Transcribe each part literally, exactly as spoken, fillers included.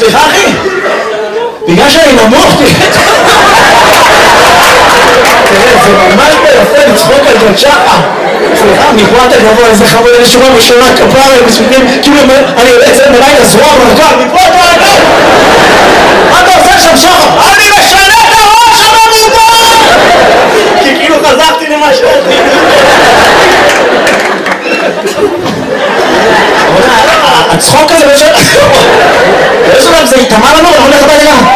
סליחה אחי, בגלל שאני נמוך תראה, זה ממש ביפה לצחוק על ג'ון שחר. סליחה, מפרט הגבוה, איזה חמוד, איזה שורה ראשונה, כפרה, מספיקים, כאילו אני יוצא מלילה זרוע מרכב, מפרט מרכב! מה אתה עושה שם שחר? אני משנה את הראש שם המובר! כי כאילו חזרתי למה שאתי. הצחוק הזה בשביל... באיזו לב זה יתאמה לנו, אני הולך הביתה גם.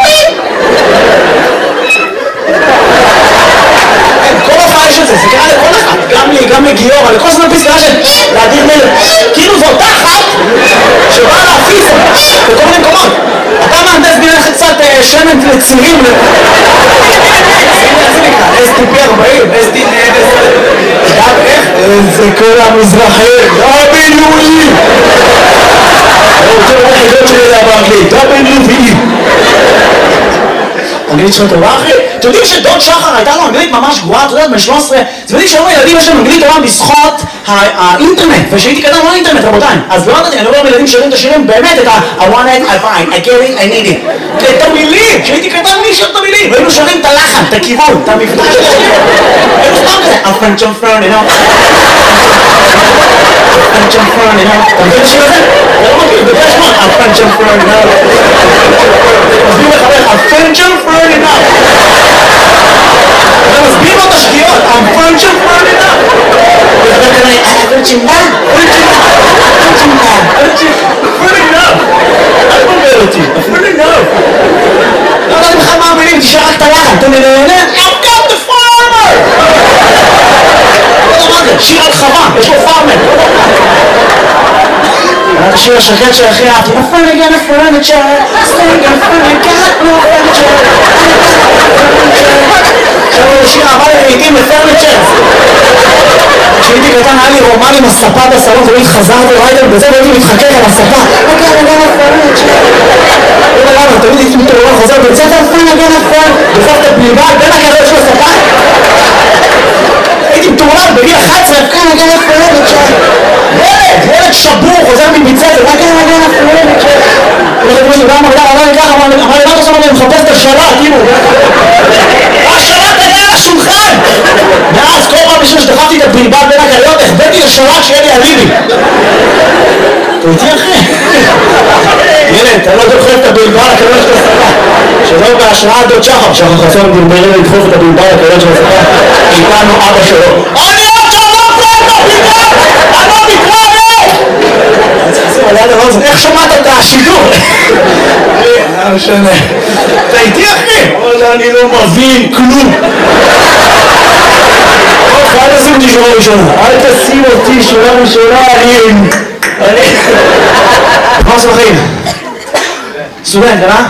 כל הופעה יש את זה, זה קרה לכל אחד, גם לי, גם לגיורא, לכל זמן פסקה של להדיר מלך. כאילו זו אותה אחת שבאה להפיס בכל מיני מקומות. אתה מהנדס בינך קצת שמן לצירים. זה נקרא, אס טי פי ארבעים, אס טי פי... גם איך? זה כל המזרחי, דאבליו-אי! זה לא חידות שלי זה באנגלית, דאבליו-אי! אנגלית שלו טובה אחי? אתם יודעים שדון שחר הייתה לו אנגלית ממש גרועה, אתה יודעת, ב-שלוש עשרה, אתם יודעים שהיום הילדים יש להם אנגלית טובה בזכות האינטרנט, ושהייתי קטן לא אינטרנט רבותיי, אז לא יודעת, אני לא רואה ילדים שרים את השירים באמת את ה- I want it, I find, I get it, I need it, את המילים, שהייתי קטן מי שר את המילים, והיינו שרים את הלחן, את הכיוון, את המבטא של השיר, היינו סתם כזה, a French on front, you know, a French on front, you know, אתה מבין השיר הזה? זה לא מכיר, זה יש מאוד, a French on front, you know, מסביר לחבר, a French on front, you know, אתה מסביר לו את השגיאות, a French on front, you know, וחבר כזה, פרצ'ינדה, פרצ'ינדה, פרצ'ינדה, פרצ'ינדה, אל תבלבל אותי, פרצ'ינדה. לא יודעת בכלל מה המילים, תשאר רק את הלחן, אתה מנהנה, I've got the farmer! לא יודע מה זה, שיר על חווה, יש לו פארמר. היה השיר השקט שהכי אהבתי, A friend again, a furniture, a string and friend, got no furniture. עכשיו הוא שיר אהבה לעיתים לפרניצ'ר. כשהייתי קטן היה לי רומן עם הספה בסלון, תמיד חזרתי ריידר בזה והייתי מתחכך על הספה. אוקיי, אני גם הפרניצ'ר. לא יודע למה, תמיד הייתי מתעורר חוזר בית ספר, פרן, אגן הפרן, דוחף את הבלבל בין הגדול של הספה. הייתי מתעורר בגיל אחת עשרה, פרן, אגן הפרניצ'ר. ילד, ילד שבור, חוזר מביצת, אגן, אגן הפרניצ'ר. ילד מי, גם אמר, אמר לי ככה, אמר לי, אמר לי, מה אתה שם, אני מחפש את השלט, כאילו. השלט היה על השולחן! ואז כל פעם בשביל שדחפתי את הבלבל בין הגליות, החבאתי לשלט שיהיה לי אליבי. אתה איתי אחי? ילד, אתה לא דוחף את הבלבל הכלול של הספה. שלא בהשראת דוד שחר, שחר חסון דרמרים לדחוף את הבלבל הכלול של הספה. איתנו אבא שלו. אני עוד שלום פה את הבלבל! אני לא מתראה! אני צריך לשים על יד הרוזן, איך שמעת את השידור? לא משנה. אתה איתי אחי? וואלה, אני לא מבין כלום. אל תשים אותי שורה ראשונה. אל תשים אותי שורה ראשונה, אני... אני... מה עושה בחיים? סטודנט, אה?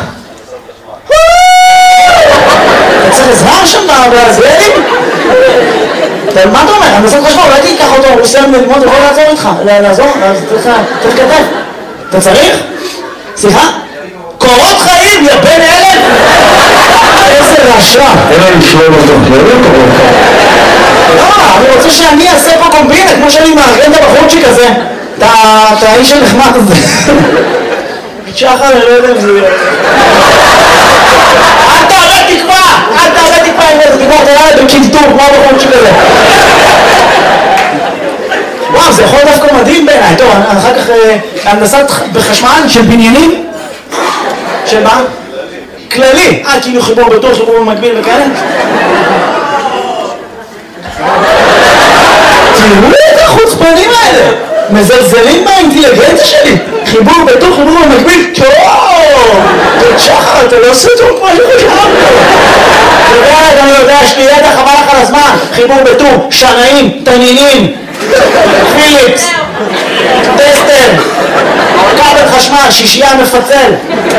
אתה צריך עזרה שם בהזבלים? מה אתה אומר? אני מנסה חשבון, אולי תיקח אותו, הוא סיים ללמוד, יכול לעזור איתך. לעזור? צריך כתב. אתה צריך? סליחה? קורות חיים, יא בן אלף! איזה רשע! אין לי לשלום אותו, לא יודע קורות חיים. לא, אני רוצה שאני אעשה פה קומבינה, כמו שאני מארגן את הבחורצ'יק הזה. את האיש הנחמד הזה. שחר, אני לא יודע אם זה... אל תעלה תקווה! אל תעלה תקווה עם איזה תקווה, אתה ילד בקלטור, כמו הבחורצ'יק הזה. וואו, זה יכול דווקא מדהים בעיניי. טוב, אחר כך הנדסת בחשמל של בניינים. של מה? כללי. אה, כאילו חיבור בטוח, חיבור במקביל וכאלה? תראו את החוצפנים האלה! מזלזלים באינטליגנציה שלי! חיבור בטוח, חיבור במקביל, טוב! דוד שחר, אתה לא עושה טוב כמו שחשבתי! אתה יודע, אני יודע, יש לי ידע חבל לך על הזמן! חיבור בטוח, שנאים, תנינים, פיליפס, טסטר, כבל חשמל, שישייה מפצל.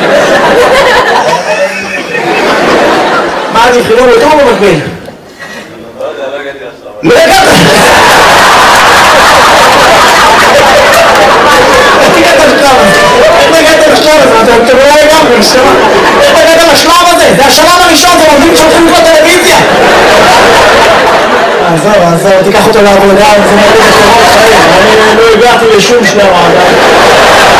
מה זה, חיבור בטוח במקביל? לא הגעת! איך הגעת לשלב הזה? איך הגעת לשלב הזה? אתה לא לגמרי, נשמה. איך הגעת לשלב הזה? זה השלב הראשון, זה עובדים שהולכים לקרוא טלוויזיה. עזוב, עזוב, תיקח אותו לעבודה, זה מראה את הקורות חיים. אני לא הגעתי לשום שלב.